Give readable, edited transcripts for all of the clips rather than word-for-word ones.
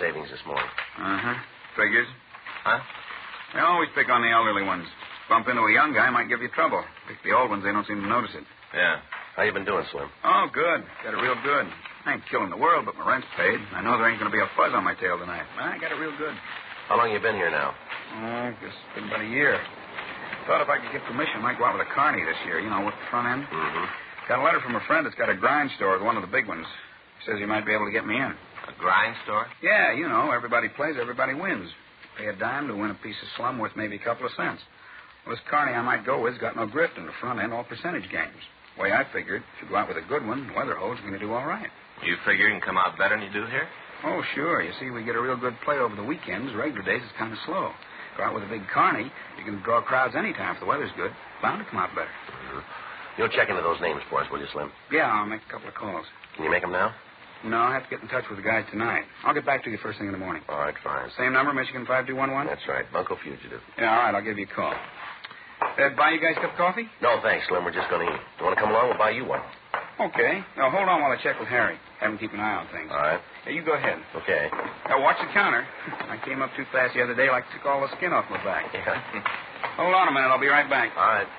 savings this morning. Uh-huh. Figures. Huh? They always pick on the elderly ones. Bump into a young guy might give you trouble. Pick the old ones, they don't seem to notice it. Yeah. How you been doing, Slim? Oh, good. Got it real good. I ain't killing the world, but my rent's paid. I know there ain't going to be a fuzz on my tail tonight. I got it real good. How long you been here now? Oh, guess it's been about a year. Thought if I could get permission, I might go out with a carny this year, with the front end. Mm-hmm. Got a letter from a friend that's got a grind store with one of the big ones. Says he might be able to get me in. A grind store? Yeah, everybody plays, everybody wins. Pay a dime to win a piece of slum worth maybe a couple of cents. Well, this carny I might go with's got no grift in the front end, all percentage games. The way I figured, if you go out with a good one, the weather hole's going to do all right. You figure you can come out better than you do here? Oh, sure. You see, we get a real good play over the weekends. Regular days, it's kind of slow. Go out with a big carny, you can draw crowds anytime if the weather's good. Bound to come out better. Mm-hmm. You'll check into those names for us, will you, Slim? Yeah, I'll make a couple of calls. Can you make them now? No, I'll have to get in touch with the guys tonight. I'll get back to you first thing in the morning. All right, fine. Same number, Michigan 5211? That's right. Bunko Fugitive. Yeah, all right, I'll give you a call. Buy you guys a cup of coffee? No, thanks, Slim. We're just going to eat. You want to come along? We'll buy you one. Okay. Now, hold on while I check with Harry. Have him keep an eye on things. All right. Yeah, you go ahead. Okay. Now, watch the counter. I came up too fast the other day, like took all the skin off my back. Yeah. Hold on a minute. I'll be right back. All right.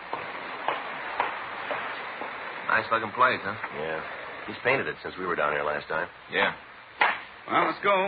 Nice-looking place, huh? Yeah. He's painted it since we were down here last time. Yeah. Well, let's go.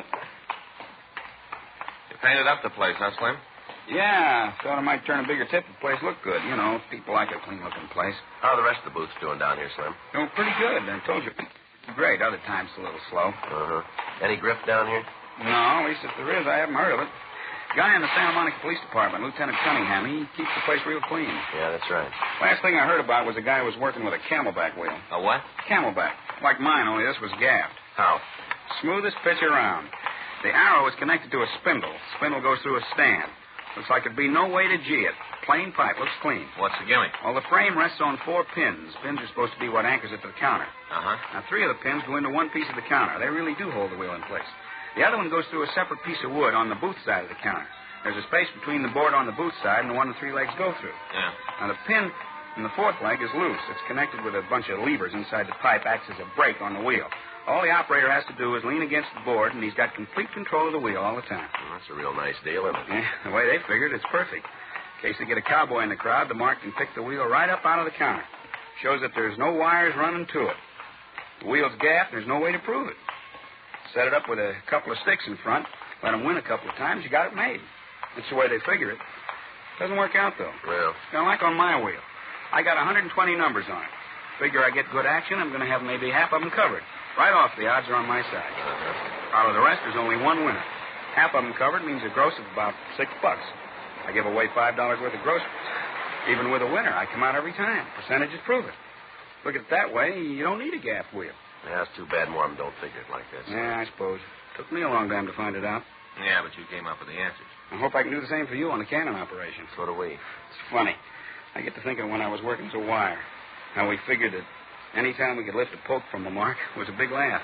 You painted up the place, huh, Slim? Yeah. Thought I might turn a bigger tip if the place looked good. People like a clean-looking place. How are the rest of the booths doing down here, Slim? Oh, pretty good. I told you. Great. Other times a little slow. Uh-huh. Any grift down here? No, at least if there is, I haven't heard of it. Guy in the Santa Monica Police Department, Lieutenant Cunningham, he keeps the place real clean. Yeah, that's right. Last thing I heard about was a guy who was working with a camelback wheel. A what? Camelback. Like mine, only this was gaffed. How? Smoothest pitch around. The arrow is connected to a spindle. Spindle goes through a stand. Looks like there'd be no way to G it. Plain pipe. Looks clean. What's the gimmick? Well, the frame rests on 4 pins. Pins are supposed to be what anchors it to the counter. Uh-huh. Now, 3 of the pins go into one piece of the counter. They really do hold the wheel in place. The other one goes through a separate piece of wood on the booth side of the counter. There's a space between the board on the booth side and the one the 3 legs go through. Yeah. Now, the pin in the 4th leg is loose. It's connected with a bunch of levers inside the pipe, acts as a brake on the wheel. All the operator has to do is lean against the board, and he's got complete control of the wheel all the time. Well, that's a real nice deal, isn't it? Yeah, the way they figured, it's perfect. In case they get a cowboy in the crowd, the mark can pick the wheel right up out of the counter. Shows that there's no wires running to it. The wheel's gaffed, there's no way to prove it. Set it up with a couple of sticks in front, let them win a couple of times, you got it made. That's the way they figure it. Doesn't work out, though. Well. Now, like on my wheel, I got 120 numbers on it. Figure I get good action, I'm going to have maybe half of them covered. Right off, the odds are on my side. Uh-huh. Out of the rest, there's only one winner. Half of them covered means a gross of about $6. I give away $5 worth of groceries. Even with a winner, I come out every time. Percentages prove it. Look at it that way, you don't need a gaff wheel. Yeah, it's too bad more of them don't figure it like this. Yeah, I suppose. Took me a long time to find it out. Yeah, but you came up with the answers. I hope I can do the same for you on the cannon operation. So do we. It's funny. I get to thinking when I was working as a wire, how we figured that any time we could lift a poke from the mark was a big laugh.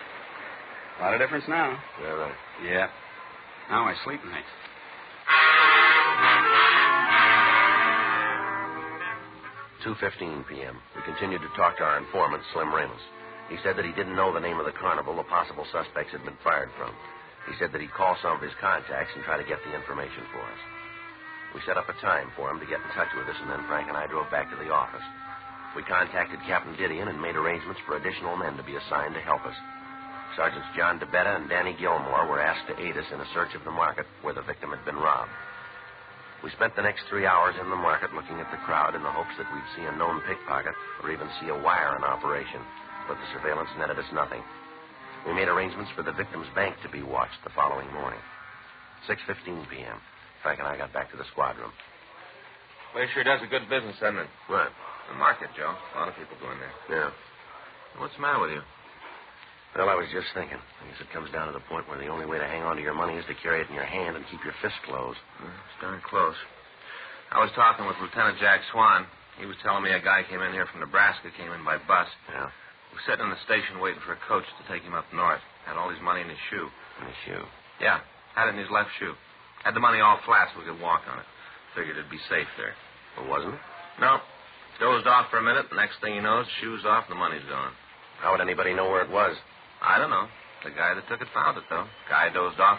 A lot of difference now. Yeah, right. Yeah. Now I sleep nights. 2:15 p.m. We continued to talk to our informant, Slim Reynolds. He said that he didn't know the name of the carnival the possible suspects had been fired from. He said that he'd call some of his contacts and try to get the information for us. We set up a time for him to get in touch with us, and then Frank and I drove back to the office. We contacted Captain Didion and made arrangements for additional men to be assigned to help us. Sergeants John DeBetta and Danny Gilmore were asked to aid us in a search of the market where the victim had been robbed. We spent the next 3 hours in the market looking at the crowd in the hopes that we'd see a known pickpocket or even see a wire in operation, but the surveillance netted us nothing. We made arrangements for the victim's bank to be watched the following morning. 6:15 p.m. Frank and I got back to the squad room. Place sure does a good business, doesn't it? What? The market, Joe. A lot of people go in there. Yeah. What's the matter with you? Well, I was just thinking. I guess it comes down to the point where the only way to hang on to your money is to carry it in your hand and keep your fist closed. It's darn close. I was talking with Lieutenant Jack Swan. He was telling me a guy came in here from Nebraska, came in by bus. Yeah. He was sitting in the station waiting for a coach to take him up north. Had all his money in his shoe. In his shoe? Yeah, had it in his left shoe. Had the money all flat so we could walk on it. Figured it'd be safe there. Well, wasn't it? No. Dozed off for a minute. The next thing you know, his shoe's off and the money's gone. How would anybody know where it was? I don't know. The guy that took it found it, though. Guy dozed off